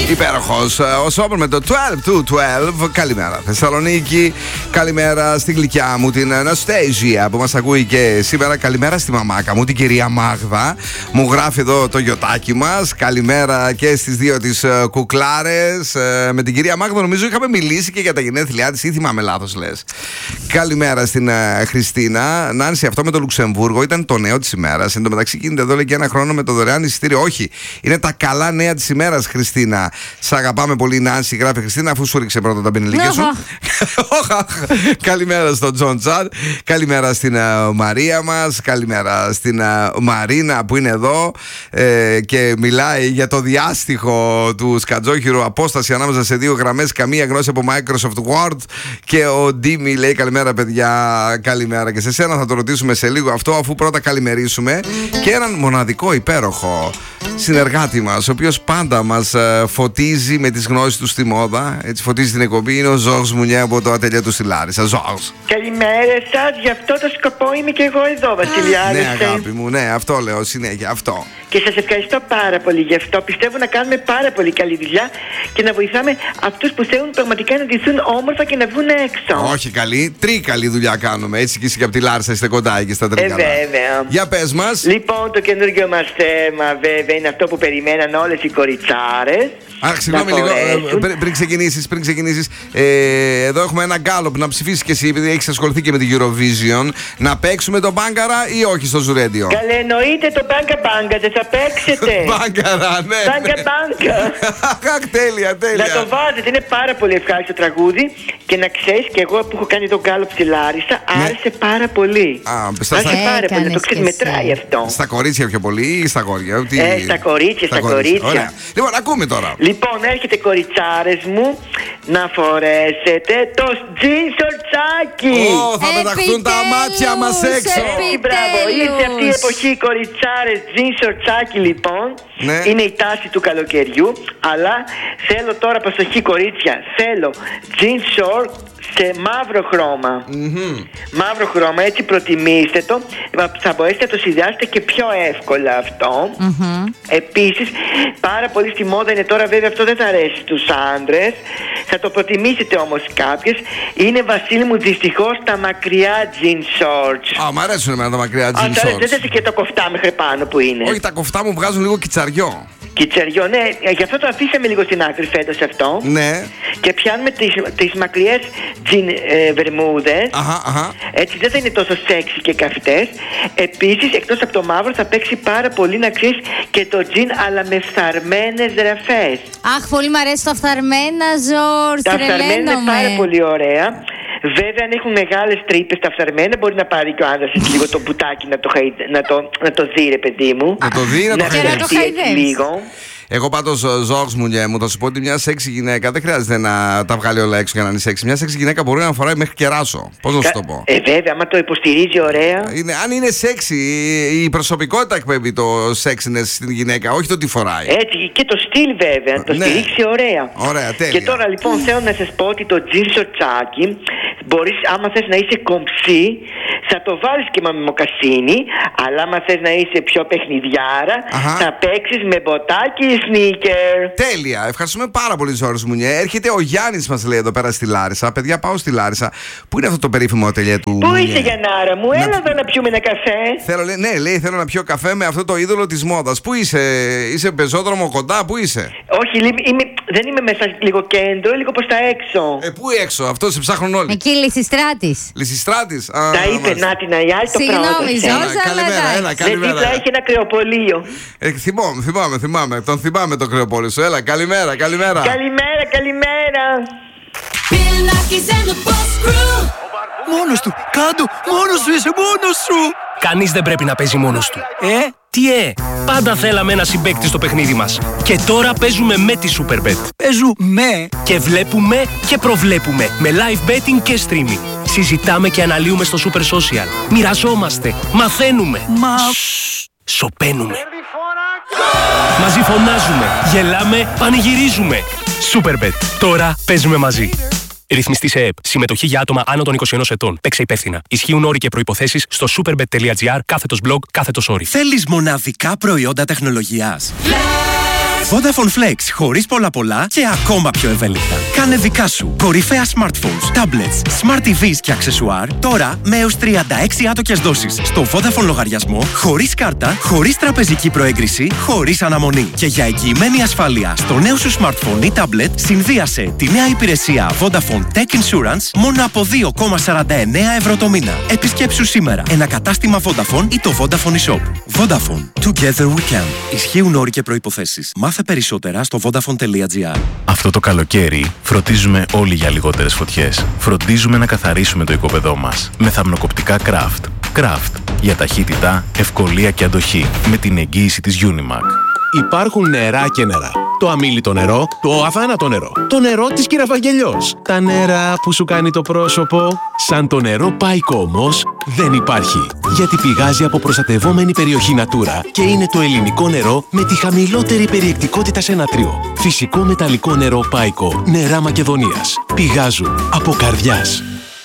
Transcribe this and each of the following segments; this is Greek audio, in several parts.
Υπέροχος ο Σόπερ με το 12 to 12. Καλημέρα Θεσσαλονίκη. Καλημέρα στην γλυκιά μου την Αναστέζια που μας ακούει και σήμερα. Καλημέρα στη μαμάκα μου την κυρία Μάγδα. Μου γράφει εδώ το γιοτάκι μας. Καλημέρα και στις δύο τις κουκλάρες. Με την κυρία Μάγδα νομίζω είχαμε μιλήσει και για τα γενέθλιά της, ή θυμάμαι λάθος λες. Καλημέρα στην Χριστίνα. Νάνση, αυτό με το Λουξεμβούργο ήταν το νέο της ημέρας. Εν τω μεταξύ γίνεται εδώ λέει και ένα χρόνο με το δωρεάν εισιτήριο. Όχι, είναι τα καλά νέα της ημέρας, Χριστίνα. Σ' αγαπάμε πολύ, Νάνση, γράφει Χριστίνα, αφού σου ρίξε πρώτα τα πενιλίκια σου. Καλημέρα στον Τζον Τσάντ. Καλημέρα στην Μαρία μας. Καλημέρα στην Μαρίνα που είναι εδώ και μιλάει για το διάστιχο του σκατζόχυρου. Απόσταση ανάμεσα σε δύο γραμμές. Καμία γνώση από Microsoft Word. Και ο Ντίμι λέει καλημέρα, παιδιά. Καλημέρα και σε σένα, θα το ρωτήσουμε σε λίγο αυτό, αφού πρώτα καλημερίσουμε και έναν μοναδικό υπέροχο συνεργάτη μας, ο οποίος πάντα μας φωτίζει με τις γνώσεις του στη μόδα. Έτσι φωτίζει την εκπομπή. Είναι ο Ζόρς Μουνιέ από το ατελιέ του στη Λάρισα. Ζόρς. Καλημέρα σας, γι' αυτό το σκοπό είμαι και εγώ εδώ, Βασιλιάδη. Ναι, αγάπη μου, ναι, αυτό λέω συνέχεια, αυτό. Και σας ευχαριστώ πάρα πολύ γι' αυτό. Πιστεύω να κάνουμε πάρα πολύ καλή δουλειά και να βοηθάμε αυτούς που θέλουν πραγματικά να ντυθούν όμορφα και να βγουν έξω. Όχι καλή, τρίκαλη δουλειά κάνουμε. Έτσι και εσύ και από τη Λάρισα είστε κοντά εκεί στα τρίκαλα. Βέβαια. Για πες μας. Λοιπόν, το καινούργιο μας θέμα βέβαια είναι αυτό που περιμέναν όλες οι κοριτσάρες. Αχ, συγγνώμη λίγο, πριν ξεκινήσεις, εδώ έχουμε ένα γκάλωπ να ψηφίσεις και εσύ, επειδή έχεις ασχοληθεί και με την Eurovision. Να παίξουμε το μπάγκαρα ή όχι στο Ζουρέντιο? Καλέ, εννοείται το μπάγκα, δεν θα παίξετε. Μπάγκαρα, ναι. Μπάγκα. Τέλεια. Να το βάζετε, είναι πάρα πολύ ευχάριστο τραγούδι. Και να ξέρεις, και εγώ που έχω κάνει τον γκάλωπ στη Λάρισα, άρεσε πάρα πολύ. Άρεσε πάρα πολύ, το ξέρεις, μετράει αυτό. Στα κορίτσια πιο πολύ ή στα αγόρια? Στα κορίτσια. Λοιπόν, ακούμε τώρα. Λοιπόν, έρχεται κοριτσάρες μου να φορέσετε το τζιν σορτσάκι. Θα πεταχτούν τα μάτια μας έξω. Μπράβο, ήρθε αυτή η εποχή οι κοριτσάρες τζιν σορτσάκι λοιπόν. Ναι. Είναι η τάση του καλοκαιριού. Αλλά θέλω τώρα προσοχή κορίτσια. Θέλω τζιν σορτ σε μαύρο χρώμα. Μαύρο χρώμα, έτσι προτιμήστε το. Θα μπορέσετε να το συνδυάσετε και πιο εύκολα αυτό. Επίσης, πάρα πολύ στη μόδα είναι τώρα, βέβαια αυτό δεν θα αρέσει στους άντρες. Θα το προτιμήσετε όμως κάποιες. Είναι, Βασίλη μου, δυστυχώς τα μακριά jean shorts. Μ' αρέσουν εμένα τα μακριά jean shorts. Δεν θες και το κοφτά μέχρι πάνω που είναι? Όχι, τα κοφτά μου βγάζουν λίγο κιτσαριό. Κιτσαριό, ναι, γι' αυτό το αφήσαμε λίγο στην άκρη φέτος αυτό. Ναι. Και πιάνουμε τις μακριές τζιν βερμούδες. Έτσι δεν θα είναι τόσο σεξι και καυτές. Επίσης, εκτός από το μαύρο, θα παίξει πάρα πολύ να ξέρεις και το τζιν, αλλά με φθαρμένες ραφές. Αχ, πολύ μ' αρέσει τα φθαρμένα, Ζόρς. Τα φθαρμένα είναι πάρα πολύ ωραία. Βέβαια, αν έχουν μεγάλες τρύπες τα φθαρμένα, μπορεί να πάρει και ο άντρας λίγο το μπουτάκι να το δει, ρε παιδί μου. Να το δει, να το χαϊδεύσει λίγο. Εγώ πάντως, Ζόρς Μουνιέ μου, θα σου πω ότι μια σεξι γυναίκα δεν χρειάζεται να τα βγάλει όλα έξω για να είναι σεξι. Μια σεξι γυναίκα μπορεί να φοράει μέχρι κεράσο. Πώς να σου το πω? Βέβαια, άμα το υποστηρίζει ωραία. Αν είναι σεξι, η προσωπικότητα εκπέμπει το σεξινες στην γυναίκα, όχι το τι φοράει. Έτσι, και το στυλ βέβαια, το στηρίξει ωραία. Ωραία, τέλεια. Και τώρα λοιπόν θέλω να σας πω ότι το τζιν σορτσάκι μπορείς, άμα θες να είσαι κομψή, θα το βάλεις και με μοκασίνι, αλλά άμα θες να είσαι πιο παιχνιδιάρα, θα παίξεις με μποτάκι ή σνίκερ. Τέλεια, ευχαριστούμε πάρα πολύ, Ζόρς Μουνιέ. Έρχεται ο Γιάννης, μας λέει εδώ πέρα στη Λάρισα. Παιδιά, πάω στη Λάρισα. Πού είναι αυτό το περίφημο ατελιέ του Πού Μουνιέ? είσαι, Γιαννάρα μου, έλα εδώ να πιούμε ένα καφέ. Λέει, θέλω να πιω καφέ με αυτό το είδωλο της μόδας. Πού είσαι πεζόδρομο κοντά, πού είσαι? Όχι, δεν είμαι μέσα λίγο κέντρο, λίγο προς τα έξω. Πού έξω, αυτό σε ψάχνουν όλοι. Εκεί Λυσιστράτης. Λυσιστράτης. Τα είπε, να την άλλη το πρόδωσε. Καλημέρα. Δίπλα έχει ένα κρεοπολείο. Θυμάμαι. Τον θυμάμαι το κρεοπόλιο σου. Έλα, καλημέρα. Καλημέρα. Μόνος του, κάτω, μόνος σου είσαι, μόνος σου. Κανείς δεν πρέπει να παίζει μόνος του. Τι πάντα θέλαμε ένα συμπαίκτη στο παιχνίδι μας. Και τώρα παίζουμε με τη Superbet. Παίζουμε. Και βλέπουμε και προβλέπουμε με live betting και streaming. Συζητάμε και αναλύουμε στο Super Social. Μοιραζόμαστε, μαθαίνουμε. Σωπαίνουμε. Μαζί φωνάζουμε, γελάμε, πανηγυρίζουμε. Superbet. Τώρα παίζουμε μαζί. Ρυθμιστή σε ΕΕΠ. Συμμετοχή για άτομα άνω των 21 ετών. Παίξε υπεύθυνα. Ισχύουν όροι και προϋποθέσεις στο superbet.gr /blog/όροι. Θέλεις μοναδικά προϊόντα τεχνολογίας? Vodafone Flex, χωρίς πολλά και ακόμα πιο ευέλικτα. Κάνε δικά σου κορυφαία smartphones, tablets, smart TVs και αξεσουάρ τώρα με έως 36 άτοκες δόσεις στο Vodafone λογαριασμό, χωρίς κάρτα, χωρίς τραπεζική προέγκριση, χωρίς αναμονή. Και για εγγυημένη ασφάλεια στο νέο σου smartphone ή tablet, συνδύασε τη νέα υπηρεσία Vodafone Tech Insurance μόνο από 2,49 ευρώ το μήνα. Επισκέψου σήμερα ένα κατάστημα Vodafone ή το Vodafone eShop. Vodafone. Together we can. Ισχύουν όροι και προϋποθέσεις. Μάθε περισσότερα στο vodafone.gr. Αυτό το καλοκαίρι φροντίζουμε όλοι για λιγότερες φωτιές. Φροντίζουμε να καθαρίσουμε το οικόπεδό μας με θαμνοκοπτικά Craft. Craft για ταχύτητα, ευκολία και αντοχή με την εγγύηση της Unimac. Υπάρχουν νερά και νερά. Το αμίλητο νερό, το αβάνατο νερό, το νερό της Κυραφαγγελιός. Τα νερά που σου κάνει το πρόσωπο. Σαν το νερό Πάικο όμως δεν υπάρχει. Γιατί πηγάζει από προστατευόμενη περιοχή Natura και είναι το ελληνικό νερό με τη χαμηλότερη περιεκτικότητα σε νατρίο. Φυσικό μεταλλικό νερό Πάικο. Νερά Μακεδονίας. Πηγάζουν από καρδιάς.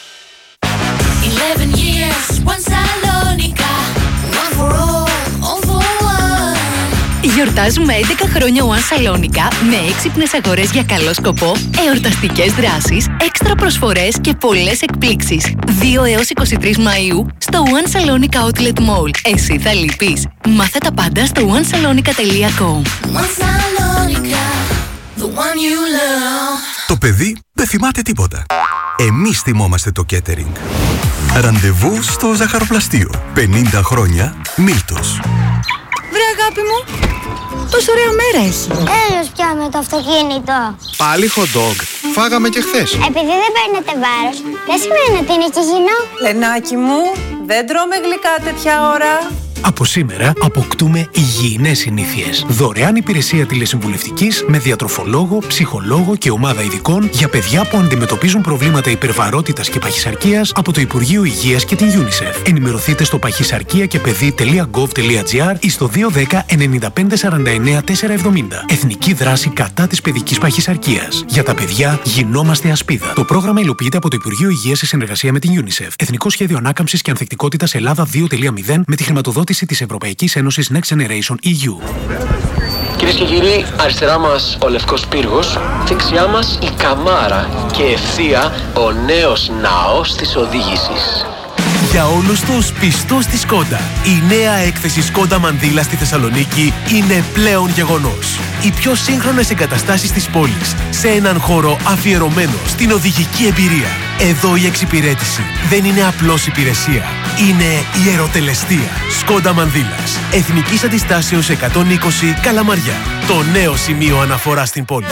11 years, one Salonika, one for all for one. Γιορτάζουμε 11 χρόνια One Salonika με έξυπνες αγορές για καλό σκοπό, εορταστικές δράσεις, έξτρα προσφορές και πολλές εκπλήξεις. 2 έως 23 Μαΐου στο One Salonika Outlet Mall. Εσύ θα λείπεις. Μάθε τα πάντα στο onesalonika.com. One Salonika, the one you love. Το παιδί δεν θυμάται τίποτα. Εμείς θυμόμαστε το catering. Ραντεβού στο ζαχαροπλαστείο. 50 χρόνια Μίλτος. Βρε αγάπη μου, τόσο ωραία μέρα έχει. Έλος πια με το αυτοκίνητο. Πάλι hot dog. Φάγαμε και χθες. Επειδή δεν παίρνετε βάρος, δεν σημαίνει ότι είναι και υγιεινό. Λενάκι μου, δεν τρώμε γλυκά τέτοια ώρα. Από σήμερα αποκτούμε υγιεινές συνήθειες. Δωρεάν υπηρεσία τηλεσυμβουλευτικής με διατροφολόγο, ψυχολόγο και ομάδα ειδικών για παιδιά που αντιμετωπίζουν προβλήματα υπερβαρότητας και παχυσαρκίας από το Υπουργείο Υγείας και την UNICEF. Ενημερωθείτε στο παχυσαρκία-και-παιδί.gov.gr ή στο 210 95 49 470. Εθνική δράση κατά της παιδικής παχυσαρκίας. Για τα παιδιά γινόμαστε ασπίδα. Το πρόγραμμα υλοποιείται από το Υπουργείο Υγείας σε συνεργασία με την UNICEF. Εθνικό Σχέδιο Ανάκαμψης και Ανθεκτικότητας Ελλάδα 2.0 με τη χρηματοδότηση της Ευρωπαϊκής Ένωσης Next Generation EU. Κυρίες και κύριοι, αριστερά μας ο Λευκός Πύργος, δεξιά μας η Καμάρα και ευθεία ο νέος ναός της οδήγησης. Για όλους τους πιστούς της Skoda, η νέα έκθεση Skoda Μανδύλα στη Θεσσαλονίκη είναι πλέον γεγονός. Οι πιο σύγχρονες εγκαταστάσεις της πόλης, σε έναν χώρο αφιερωμένο στην οδηγική εμπειρία. Εδώ η εξυπηρέτηση δεν είναι απλώς υπηρεσία, είναι ιεροτελεστία. Skoda Μανδύλας, Εθνικής Αντιστάσεως 120 Καλαμαριά. Το νέο σημείο αναφορά στην πόλη.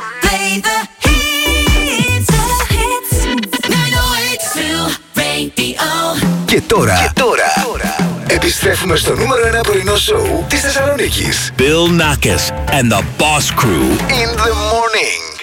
Και τώρα επιστρέφουμε στο νούμερο 1 πρωινό σοου της Θεσσαλονίκης. Bill Nackis and the Boss Crew in the morning.